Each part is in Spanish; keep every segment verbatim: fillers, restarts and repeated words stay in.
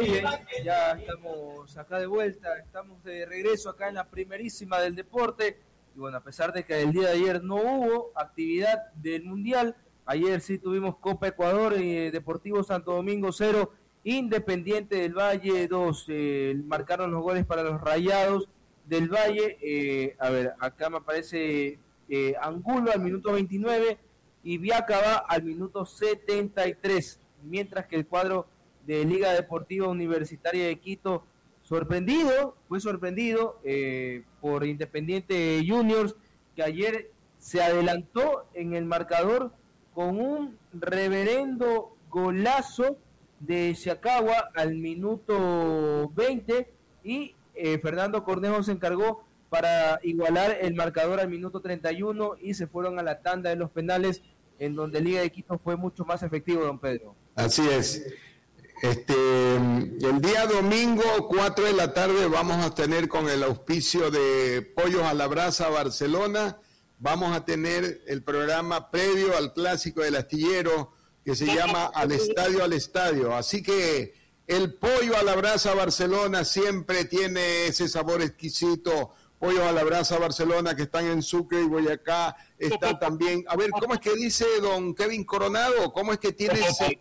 Muy bien, ya estamos acá de vuelta, estamos de regreso acá en la primerísima del deporte. Y bueno, a pesar de que el día de ayer no hubo actividad del Mundial, ayer sí tuvimos Copa Ecuador, eh, Deportivo Santo Domingo cero, Independiente del Valle dos, eh, marcaron los goles para los Rayados del Valle. Eh, a ver, acá me aparece eh, Angulo al minuto veintinueve y Viacaba al minuto setenta y tres, mientras que el cuadro de Liga Deportiva Universitaria de Quito, sorprendido, fue sorprendido eh, por Independiente Juniors, que ayer se adelantó en el marcador con un reverendo golazo de Shakawa al minuto veinte, y eh, Fernando Cornejo se encargó para igualar el marcador al minuto treinta y uno, y se fueron a la tanda de los penales, en donde Liga de Quito fue mucho más efectivo, don Pedro. Así es. Este, el día domingo, cuatro de la tarde, vamos a tener, con el auspicio de Pollos a la Brasa Barcelona, vamos a tener el programa previo al Clásico del Astillero, que se llama Al Estadio, al Estadio. Así que el Pollo a la Brasa Barcelona siempre tiene ese sabor exquisito. Pollos a la Brasa Barcelona, que están en Sucre y Boyacá, está también. A ver, ¿cómo es que dice don Kevin Coronado? ¿Cómo es que tiene ese?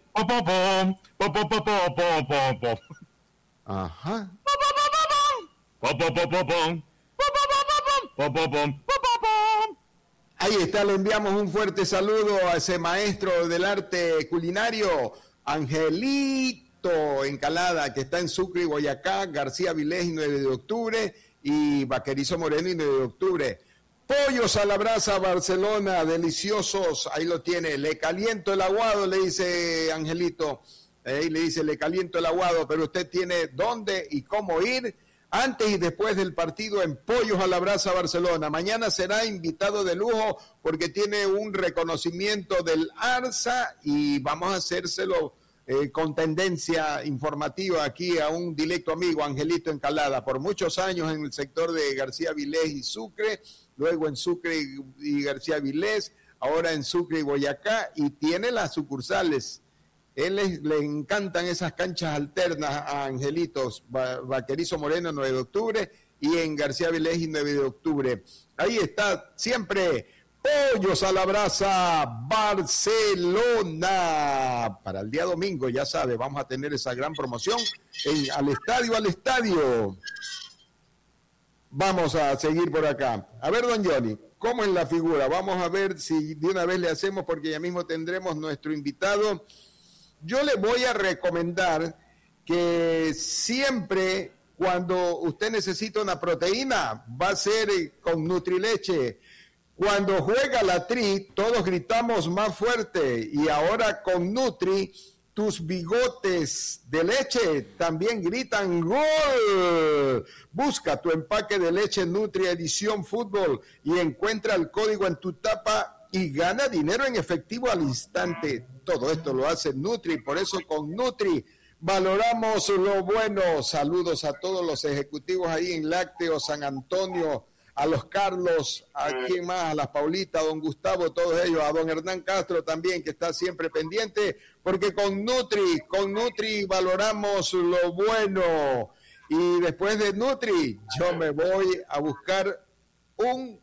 Ajá. Ahí está, le enviamos un fuerte saludo a ese maestro del arte culinario, Angelito Encalada, que está en Sucre y Boyacá, García Vilés y nueve de octubre, y Vaquerizo Moreno y nueve de octubre. Pollos a la Brasa Barcelona, deliciosos, ahí lo tiene. Le caliento el aguado, le dice Angelito. Ahí le dice, le caliento el aguado, pero usted tiene dónde y cómo ir antes y después del partido en Pollos a la Brasa Barcelona. Mañana será invitado de lujo porque tiene un reconocimiento del ARSA y vamos a hacérselo Eh, con tendencia informativa aquí a un directo amigo, Angelito Encalada, por muchos años en el sector de García Vilés y Sucre, luego en Sucre y, y García Vilés, ahora en Sucre y Boyacá, y tiene las sucursales. Él es, le encantan esas canchas alternas a Angelitos, Va, Vaquerizo Moreno nueve de octubre y en García Vilés y nueve de octubre. Ahí está siempre Pollos a la Brasa Barcelona. Para el día domingo, ya sabe, vamos a tener esa gran promoción en Al Estadio, al Estadio. Vamos a seguir por acá. A ver, don Johnny, ¿cómo es la figura? Vamos a ver si de una vez le hacemos, porque ya mismo tendremos nuestro invitado. Yo le voy a recomendar que siempre, cuando usted necesita una proteína, va a ser con Nutrileche. Cuando juega la Tri, todos gritamos más fuerte, y ahora con Nutri, tus bigotes de leche también gritan ¡gol! Busca tu empaque de leche Nutri Edición Fútbol y encuentra el código en tu tapa y gana dinero en efectivo al instante. Todo esto lo hace Nutri, por eso con Nutri valoramos lo bueno. Saludos a todos los ejecutivos ahí en Lácteos San Antonio, a los Carlos, a quién más, a las Paulita, a don Gustavo, todos ellos, a don Hernán Castro también, que está siempre pendiente, porque con Nutri, con Nutri valoramos lo bueno. Y después de Nutri, yo me voy a buscar un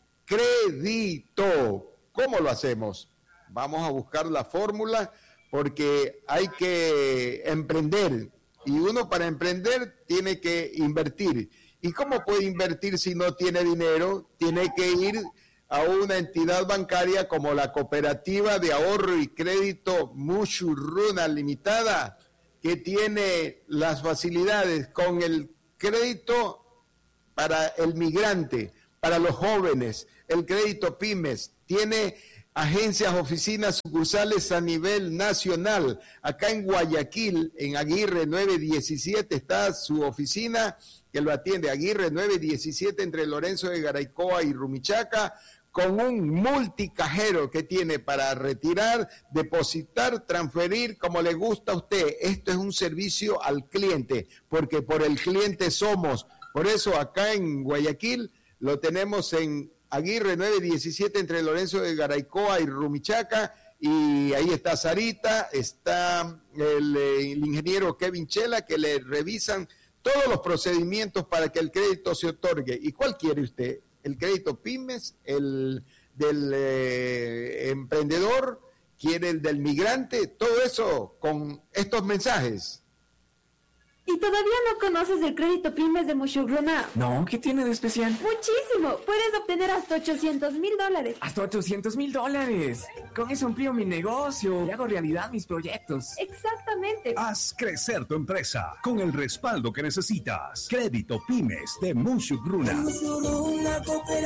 crédito. ¿Cómo lo hacemos? Vamos a buscar la fórmula, porque hay que emprender, y uno para emprender tiene que invertir. ¿Y cómo puede invertir si no tiene dinero? Tiene que ir a una entidad bancaria como la Cooperativa de Ahorro y Crédito Mushuruna Limitada, que tiene las facilidades con el crédito para el migrante, para los jóvenes, el crédito pymes, tiene agencias, oficinas, sucursales a nivel nacional. Acá en Guayaquil, en Aguirre nueve diecisiete, está su oficina que lo atiende, Aguirre nueve diecisiete, entre Lorenzo de Garaycoa y Rumichaca, con un multicajero que tiene para retirar, depositar, transferir, como le gusta a usted. Esto es un servicio al cliente, porque por el cliente somos. Por eso acá en Guayaquil lo tenemos en Aguirre nueve diecisiete, entre Lorenzo de Garaycoa y Rumichaca, y ahí está Sarita, está el, el ingeniero Kevin Chela, que le revisan todos los procedimientos para que el crédito se otorgue. ¿Y cuál quiere usted? ¿El crédito pymes? ¿El del eh, emprendedor? ¿Quiere el del migrante? Todo eso con estos mensajes. ¿Y todavía no conoces el crédito pymes de Mushugruna? No, ¿qué tiene de especial? Muchísimo. Puedes obtener hasta ochocientos mil dólares. Hasta ochocientos mil dólares. Con eso amplío mi negocio y hago realidad mis proyectos. Exactamente. Haz crecer tu empresa con el respaldo que necesitas. Crédito Pymes de Mushugruna. Mushugruna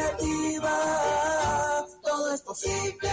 Cooperativa. Todo es posible.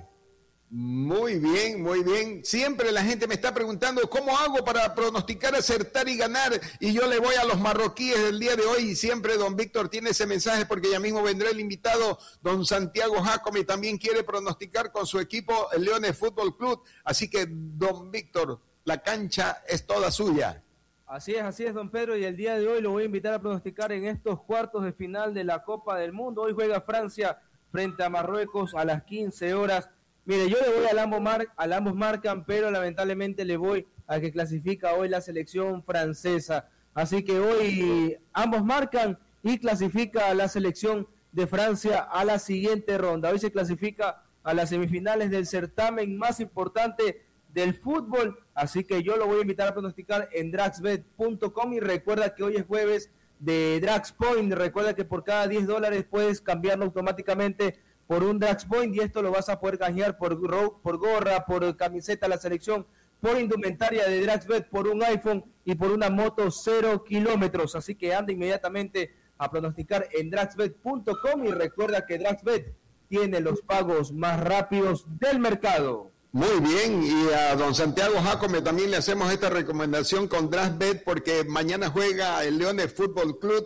Muy bien, muy bien. Siempre la gente me está preguntando cómo hago para pronosticar, acertar y ganar. Y yo le voy a los marroquíes del día de hoy. Y siempre don Víctor tiene ese mensaje porque ya mismo vendrá el invitado, don Santiago Jacome. También quiere pronosticar con su equipo, el Leones Fútbol Club. Así que, don Víctor, la cancha es toda suya. Así es, así es, don Pedro. Y el día de hoy lo voy a invitar a pronosticar en estos cuartos de final de la Copa del Mundo. Hoy juega Francia frente a Marruecos a las quince horas. Mire, yo le voy al ambos, mar, al ambos marcan, pero lamentablemente le voy al que clasifica hoy la selección francesa. Así que hoy ambos marcan y clasifica la selección de Francia a la siguiente ronda. Hoy se clasifica a las semifinales del certamen más importante del fútbol. Así que yo lo voy a invitar a pronosticar en draxbet punto com y recuerda que hoy es jueves de DraxPoint. Recuerda que por cada diez dólares puedes cambiarlo automáticamente por un DraxPoint y esto lo vas a poder canjear por, por gorra, por camiseta de la selección, por indumentaria de DraxBet, por un iPhone y por una moto cero kilómetros. Así que anda inmediatamente a pronosticar en draxbet punto com y recuerda que DraxBet tiene los pagos más rápidos del mercado. Muy bien, y a don Santiago Jacome también le hacemos esta recomendación con DraftBet porque mañana juega el Leones Fútbol Club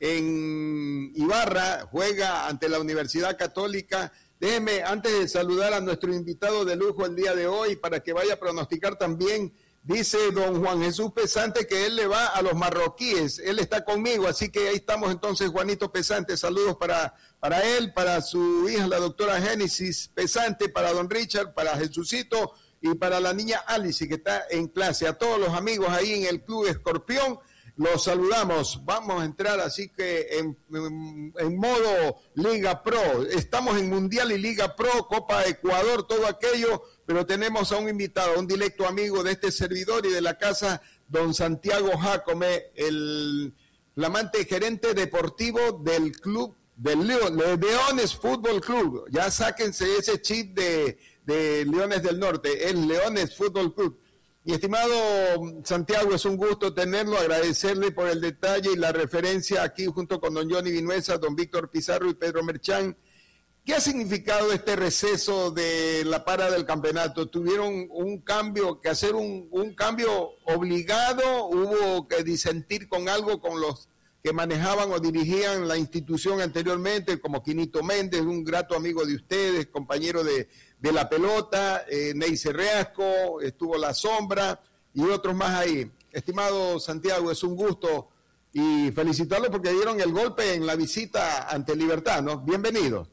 en Ibarra, juega ante la Universidad Católica. Déjeme, antes de saludar a nuestro invitado de lujo el día de hoy, para que vaya a pronosticar también, dice don Juan Jesús Pesante que él le va a los marroquíes, él está conmigo, así que ahí estamos entonces, Juanito Pesante, saludos para, para él, para su hija, la doctora Génesis Pesante, para don Richard, para Jesucito y para la niña Alice, que está en clase, a todos los amigos ahí en el Club Escorpión. Los saludamos, vamos a entrar así que en, en, en modo Liga Pro, estamos en Mundial y Liga Pro, Copa Ecuador, todo aquello, pero tenemos a un invitado, un directo amigo de este servidor y de la casa, don Santiago Jacome, el flamante gerente deportivo del club, del León, Leones Fútbol Club, ya sáquense ese chip de, de Leones del Norte, el Leones Fútbol Club. Mi estimado Santiago, es un gusto tenerlo, agradecerle por el detalle y la referencia aquí junto con don Johnny Vinuesa, don Víctor Pizarro y Pedro Merchán. ¿Qué ha significado este receso de la para del campeonato? ¿Tuvieron un cambio, que hacer un, un cambio obligado? ¿Hubo que disentir con algo con los que manejaban o dirigían la institución anteriormente, como Quinito Méndez, un grato amigo de ustedes, compañero de... de la pelota, eh, Ney Cerreasco, estuvo La Sombra y otros más ahí? Estimado Santiago, es un gusto y felicitarlo porque dieron el golpe en la visita ante Libertad, ¿no? Bienvenido.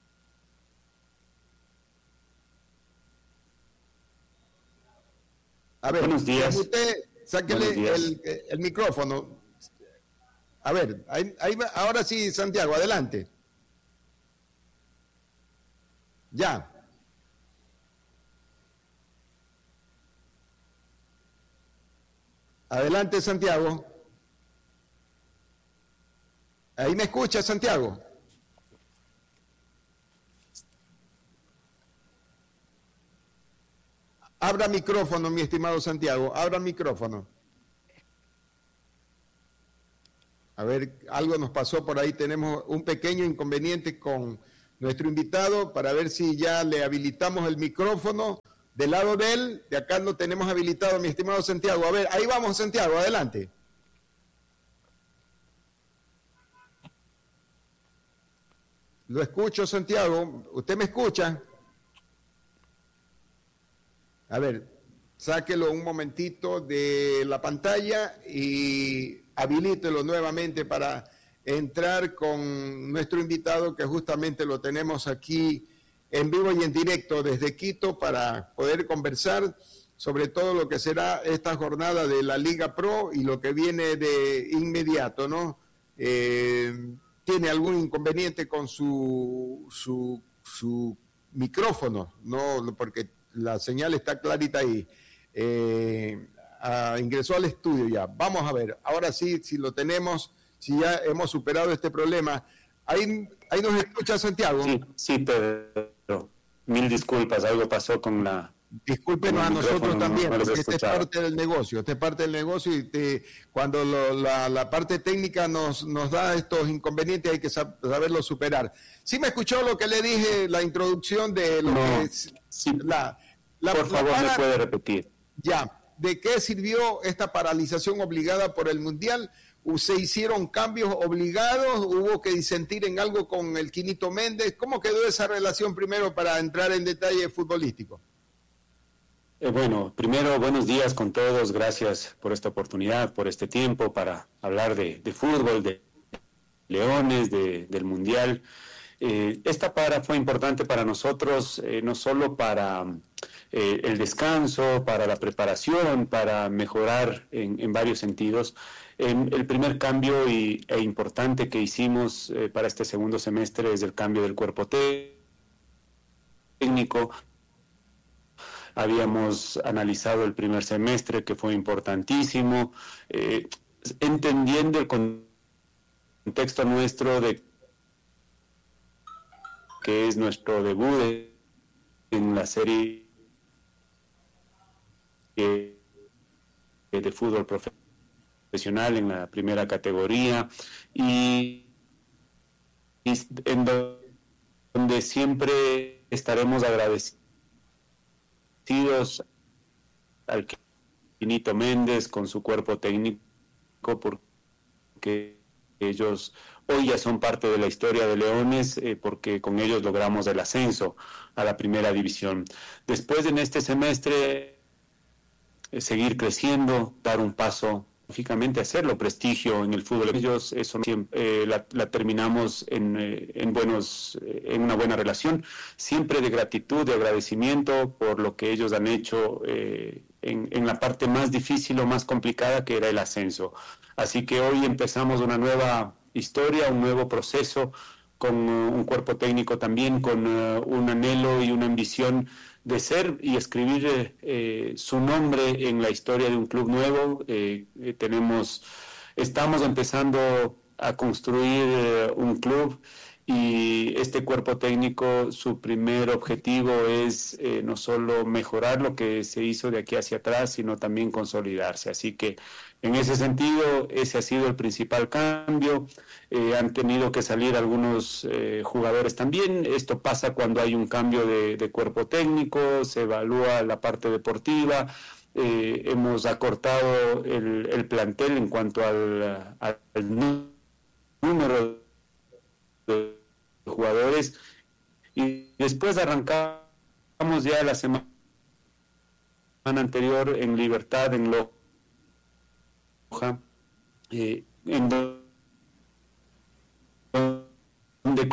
A ver, buenos días. Usted, sáquele el, el micrófono. A ver, ahí, ahí va, ahora sí, Santiago, adelante. Ya. Adelante, Santiago. Ahí me escucha, Santiago. Abra micrófono, mi estimado Santiago. Abra micrófono. A ver, algo nos pasó por ahí. Tenemos un pequeño inconveniente con nuestro invitado para ver si ya le habilitamos el micrófono. Del lado de él, de acá lo tenemos habilitado, mi estimado Santiago. A ver, ahí vamos, Santiago, adelante. Lo escucho, Santiago. ¿Usted me escucha? A ver, sáquelo un momentito de la pantalla y habilítelo nuevamente para entrar con nuestro invitado, que justamente lo tenemos aquí en vivo y en directo desde Quito para poder conversar sobre todo lo que será esta jornada de la Liga Pro y lo que viene de inmediato, ¿no? Eh, ¿Tiene algún inconveniente con su, su, su micrófono? No, porque la señal está clarita ahí. Eh, ah, ingresó al estudio ya. Vamos a ver, ahora sí, si lo tenemos, si ya hemos superado este problema. Ahí, ahí nos escucha Santiago. Sí, sí, Pedro. Mil disculpas, algo pasó con la... Discúlpenos a nosotros también, no, no porque esta es parte del negocio, esta es parte del negocio y te, cuando lo, la, la parte técnica nos, nos da estos inconvenientes hay que sab, saberlo superar. ¿Sí me escuchó lo que le dije, la introducción de lo no, que es sí, la, la... Por favor, la para, ¿me puede repetir? Ya, ¿de qué sirvió esta paralización obligada por el Mundial? ¿Se hicieron cambios obligados? ¿Hubo que disentir en algo con el Quinito Méndez? ¿Cómo quedó esa relación primero para entrar en detalle futbolístico? Eh, bueno, primero, buenos días con todos, gracias por esta oportunidad, por este tiempo para hablar de, de fútbol, de Leones, de, del Mundial. Eh, esta para fue importante para nosotros, eh, no solo para eh, el descanso, para la preparación, para mejorar en, en varios sentidos. Eh, el primer cambio y, e importante que hicimos eh, para este segundo semestre es el cambio del cuerpo técnico. Habíamos analizado el primer semestre, que fue importantísimo, eh, entendiendo el contexto nuestro de que es nuestro debut de, en la serie de, de fútbol profesional en la primera categoría y, y en donde siempre estaremos agradecidos al Quinito Méndez con su cuerpo técnico porque ellos hoy ya son parte de la historia de Leones eh, porque con ellos logramos el ascenso a la primera división. Después en este semestre eh, seguir creciendo, dar un paso, lógicamente hacerlo prestigio en el fútbol. Ellos eso eh, la, la terminamos en, eh, en buenos eh, en una buena relación, siempre de gratitud, de agradecimiento por lo que ellos han hecho eh, en, en la parte más difícil o más complicada que era el ascenso. Así que hoy empezamos una nueva historia, un nuevo proceso con uh, un cuerpo técnico también, con uh, un anhelo y una ambición de ser y escribir eh, su nombre en la historia de un club nuevo. Eh, eh, tenemos, estamos empezando a construir eh, un club y este cuerpo técnico, su primer objetivo es eh, no solo mejorar lo que se hizo de aquí hacia atrás, sino también consolidarse. Así que en ese sentido, ese ha sido el principal cambio. Eh, han tenido que salir algunos eh, jugadores también. Esto pasa cuando hay un cambio de, de cuerpo técnico, se evalúa la parte deportiva. Eh, hemos acortado el, el plantel en cuanto al, al número de jugadores y después arrancamos ya la semana anterior en Libertad, en Loja, eh, en donde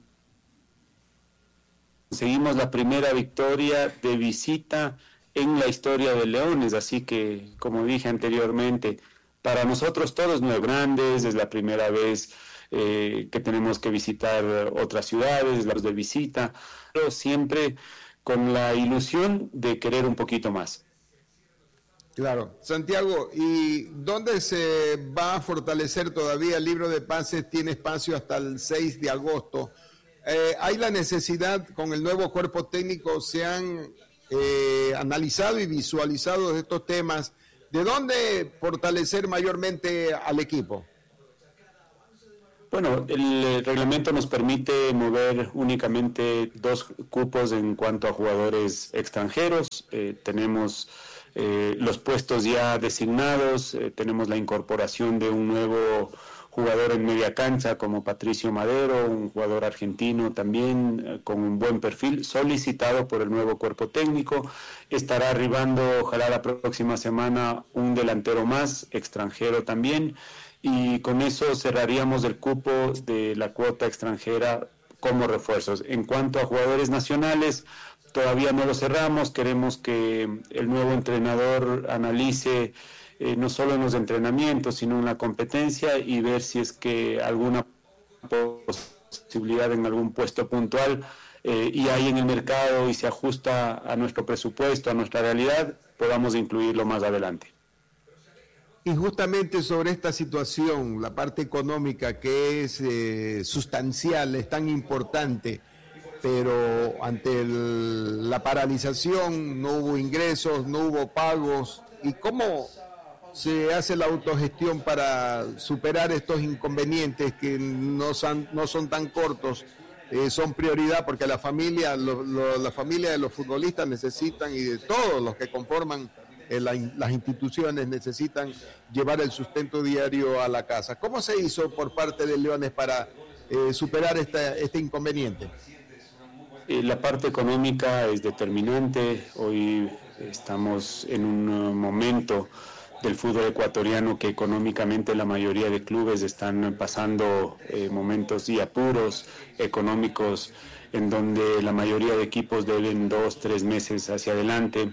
conseguimos la primera victoria de visita en la historia de Leones, así que, como dije anteriormente, para nosotros todos no es grandes, es la primera vez eh, que tenemos que visitar otras ciudades, las de visita, pero siempre con la ilusión de querer un poquito más. Claro. Santiago, ¿y dónde se va a fortalecer todavía el libro de pases? Tiene espacio hasta el seis de agosto. Eh, ¿Hay la necesidad, con el nuevo cuerpo técnico, se han eh, analizado y visualizado estos temas? ¿De dónde fortalecer mayormente al equipo? Bueno, el reglamento nos permite mover únicamente dos cupos en cuanto a jugadores extranjeros. Eh, tenemos eh, los puestos ya designados, eh, tenemos la incorporación de un nuevo jugador en media cancha como Patricio Madero, un jugador argentino también eh, con un buen perfil, solicitado por el nuevo cuerpo técnico. Estará arribando, ojalá la próxima semana, un delantero más, extranjero también, y con eso cerraríamos el cupo de la cuota extranjera como refuerzos. En cuanto a jugadores nacionales, todavía no lo cerramos, queremos que el nuevo entrenador analice eh, no solo en los entrenamientos, sino en la competencia y ver si es que alguna posibilidad en algún puesto puntual eh, y hay en el mercado y se ajusta a nuestro presupuesto, a nuestra realidad, podamos incluirlo más adelante. Y justamente sobre esta situación, la parte económica que es eh, sustancial, es tan importante, pero ante el, la paralización no hubo ingresos, no hubo pagos. ¿Y cómo se hace la autogestión para superar estos inconvenientes que no son, no son tan cortos? Eh, son prioridad porque la familia, lo, lo, la familia de los futbolistas necesitan, y de todos los que conforman eh, la, las instituciones, necesitan llevar el sustento diario a la casa. ¿Cómo se hizo por parte de Leones para eh, superar esta, este inconveniente? La parte económica es determinante. Hoy estamos en un momento del fútbol ecuatoriano que económicamente la mayoría de clubes están pasando eh, momentos y apuros económicos en donde la mayoría de equipos deben dos, tres meses hacia adelante.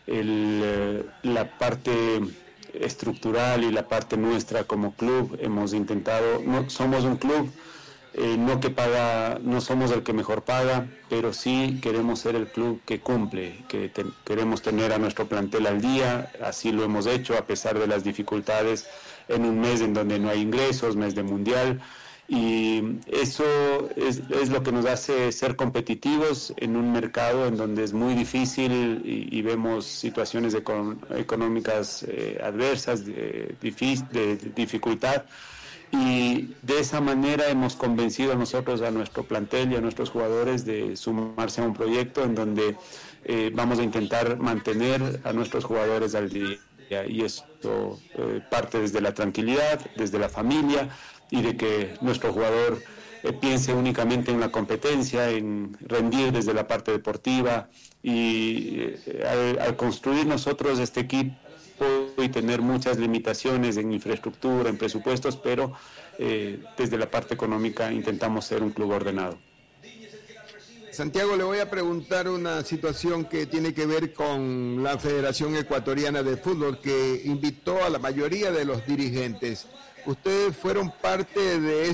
El, la parte estructural y la parte nuestra como club hemos intentado, no, somos un club Eh, no que paga, no somos el que mejor paga, pero sí queremos ser el club que cumple, que te, queremos tener a nuestro plantel al día, así lo hemos hecho a pesar de las dificultades en un mes en donde no hay ingresos, mes de mundial, y eso es, es lo que nos hace ser competitivos en un mercado en donde es muy difícil y, y vemos situaciones econ, económicas eh, adversas, de, de, de dificultad. Y de esa manera hemos convencido a nosotros, a nuestro plantel y a nuestros jugadores de sumarse a un proyecto en donde eh, vamos a intentar mantener a nuestros jugadores al día. Y esto eh, parte desde la tranquilidad, desde la familia y de que nuestro jugador eh, piense únicamente en la competencia, en rendir desde la parte deportiva. Y eh, al, al construir nosotros este equipo y tener muchas limitaciones en infraestructura, en presupuestos, pero eh, desde la parte económica intentamos ser un club ordenado. Santiago, le voy a preguntar una situación que tiene que ver con la Federación Ecuatoriana de Fútbol, que invitó a la mayoría de los dirigentes. ¿Ustedes fueron parte de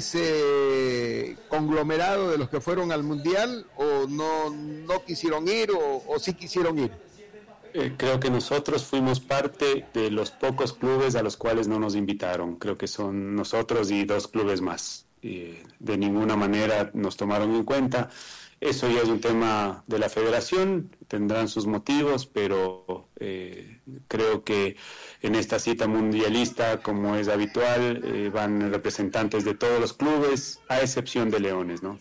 ese conglomerado de los que fueron al Mundial o no, no quisieron ir o, o sí quisieron ir? Eh, creo que nosotros fuimos parte de los pocos clubes a los cuales no nos invitaron. Creo que son nosotros y dos clubes más. Y de ninguna manera nos tomaron en cuenta. Eso ya es un tema de la federación, tendrán sus motivos, pero eh, creo que en esta cita mundialista, como es habitual, eh, van representantes de todos los clubes, a excepción de Leones, ¿no?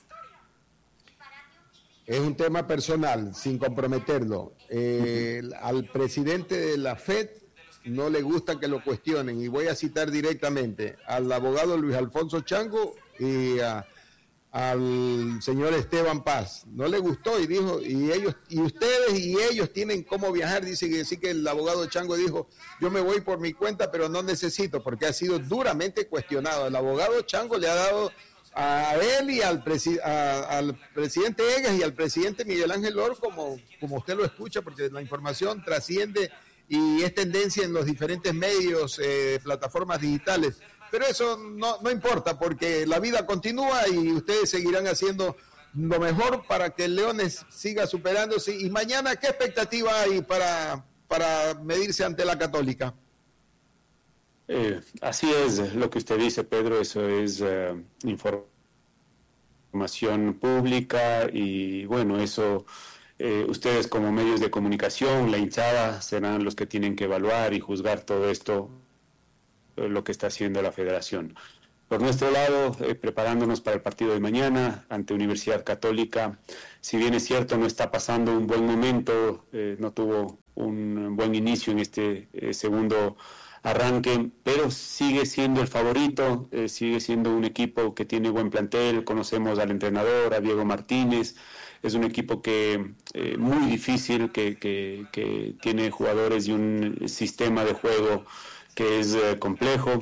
Es un tema personal, sin comprometerlo. Eh, al presidente de la F E D no le gusta que lo cuestionen, y voy a citar directamente al abogado Luis Alfonso Chango y a, al señor Esteban Paz. No le gustó y dijo, y ellos y ustedes y ellos tienen cómo viajar. Dice que sí, que el abogado Chango dijo, yo me voy por mi cuenta, pero no necesito, porque ha sido duramente cuestionado. El abogado Chango le ha dado a él y al, presi a, al presidente Egas y al presidente Miguel Ángel Or, como, como usted lo escucha, porque la información trasciende y es tendencia en los diferentes medios, eh, plataformas digitales. Pero eso no, no importa, porque la vida continúa y ustedes seguirán haciendo lo mejor para que el Leones siga superándose. Y mañana, ¿qué expectativa hay para, para medirse ante la Católica? Eh, así es lo que usted dice, Pedro, eso es uh, información pública y bueno, eso eh, ustedes como medios de comunicación, la hinchada, serán los que tienen que evaluar y juzgar todo esto, eh, lo que está haciendo la federación. Por nuestro lado, eh, preparándonos para el partido de mañana ante Universidad Católica, si bien es cierto no está pasando un buen momento, eh, no tuvo un buen inicio en este eh, segundo arranque, pero sigue siendo el favorito, eh, sigue siendo un equipo que tiene buen plantel, conocemos al entrenador, a Diego Martínez, es un equipo que eh, muy difícil, que, que, que tiene jugadores y un sistema de juego que es eh, complejo,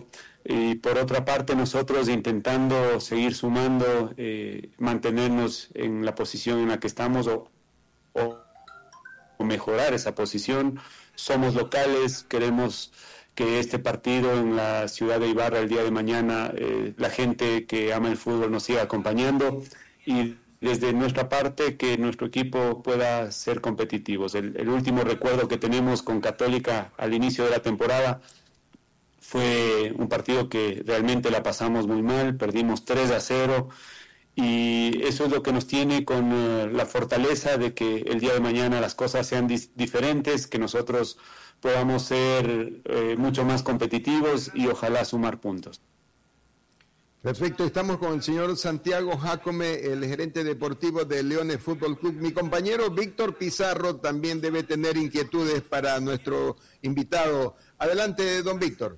y por otra parte nosotros intentando seguir sumando, eh, mantenernos en la posición en la que estamos o, o, o mejorar esa posición. Somos locales, queremos que este partido en la ciudad de Ibarra el día de mañana, eh, la gente que ama el fútbol nos siga acompañando y desde nuestra parte que nuestro equipo pueda ser competitivos. El, el último recuerdo que tenemos con Católica al inicio de la temporada fue un partido que realmente la pasamos muy mal, perdimos tres a cero y eso es lo que nos tiene con uh, la fortaleza de que el día de mañana las cosas sean dis- diferentes, que nosotros podamos ser eh, mucho más competitivos y ojalá sumar puntos. Perfecto, estamos con el señor Santiago Jácome, el gerente deportivo de Leones Fútbol Club. Mi compañero Víctor Pizarro también debe tener inquietudes para nuestro invitado. Adelante, don Víctor.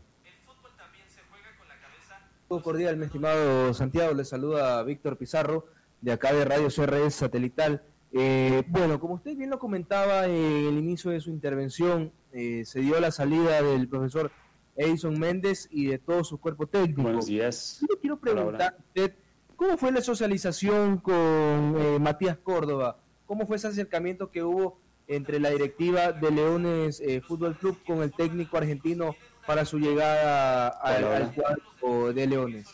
Un cordial, mi estimado Santiago, le saluda Víctor Pizarro, de acá de Radio C R S Satelital. Eh, bueno, como usted bien lo comentaba en el inicio de su intervención, eh, se dio la salida del profesor Edison Méndez y de todo su cuerpo técnico. Buenos días. Yo quiero preguntar a usted, ¿cómo fue la socialización con eh, Matías Córdoba? ¿Cómo fue ese acercamiento que hubo entre la directiva de Leones eh, Fútbol Club con el técnico argentino para su llegada al, al cuadro de Leones?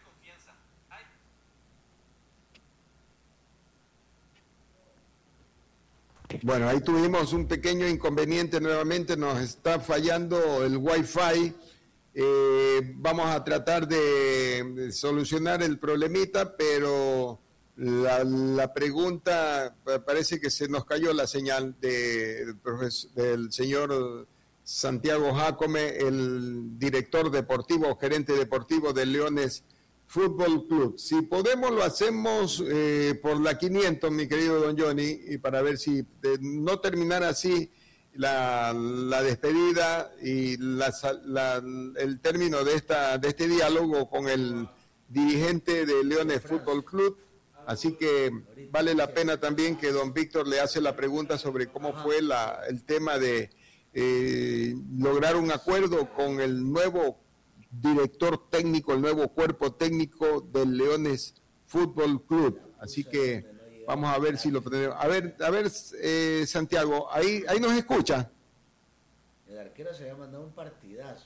Bueno, ahí tuvimos un pequeño inconveniente nuevamente, nos está fallando el Wi-Fi. Eh, vamos a tratar de solucionar el problemita, pero la, la pregunta, parece que se nos cayó la señal de, del, profesor, del señor Santiago Jácome, el director deportivo, gerente deportivo de Leones Fútbol Club. Si podemos, lo hacemos eh, por la quinientos, mi querido don Johnny, y para ver si de no terminar así la, la despedida y la, la, el término de esta de este diálogo con el dirigente de Leones Fútbol Club. Así que vale la pena también que don Víctor le hace la pregunta sobre cómo fue la, el tema de eh, lograr un acuerdo con el nuevo director técnico, el nuevo cuerpo técnico del Leones Fútbol Club. Así que vamos a ver si lo podemos. A ver, a ver, eh, Santiago, ahí, ahí nos escucha. El arquero se había mandado un partidazo.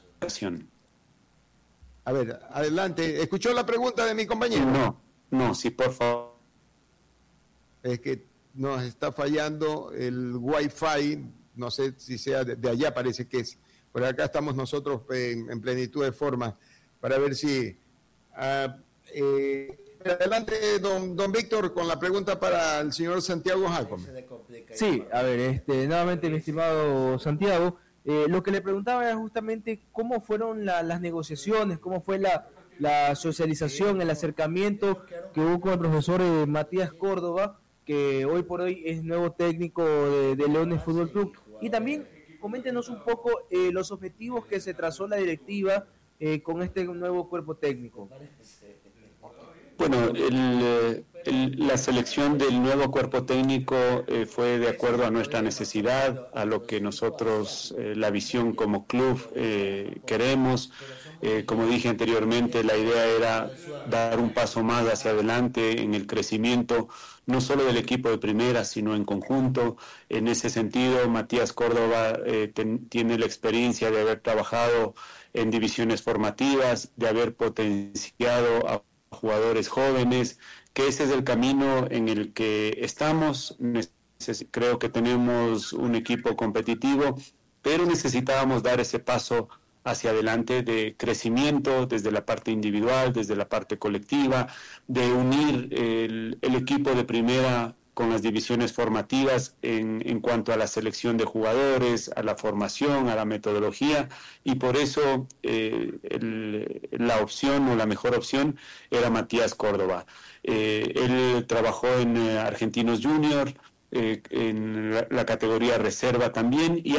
A ver, adelante. ¿Escuchó la pregunta de mi compañero? No, no, sí, por favor. Es que nos está fallando el Wi-Fi, no sé si sea de, de allá, parece que es. Por acá estamos nosotros en, en plenitud de forma para ver si... Uh, eh, adelante, don, don Víctor, con la pregunta para el señor Santiago Jácome. Sí, a ver, este, nuevamente, mi estimado Santiago, eh, lo que le preguntaba era justamente cómo fueron la, las negociaciones, cómo fue la, la socialización, el acercamiento que hubo con el profesor eh, Matías Córdoba, que hoy por hoy es nuevo técnico de, de Leones Fútbol Club, y también coméntenos un poco eh, los objetivos que se trazó la directiva eh, con este nuevo cuerpo técnico. Bueno, el, el, la selección del nuevo cuerpo técnico eh, fue de acuerdo a nuestra necesidad, a lo que nosotros, eh, la visión como club eh, queremos. Eh, como dije anteriormente, la idea era dar un paso más hacia adelante en el crecimiento, no solo del equipo de primera, sino en conjunto. En ese sentido, Matías Córdoba eh, ten, tiene la experiencia de haber trabajado en divisiones formativas, de haber potenciado a jugadores jóvenes, que ese es el camino en el que estamos. Creo que tenemos un equipo competitivo, pero necesitábamos dar ese paso hacia adelante de crecimiento desde la parte individual, desde la parte colectiva, de unir el, el equipo de primera con las divisiones formativas en, en cuanto a la selección de jugadores, a la formación, a la metodología, y por eso eh, el, la opción o la mejor opción era Matías Córdoba. Eh, él trabajó en eh, Argentinos Junior, eh, en la, la categoría reserva también, y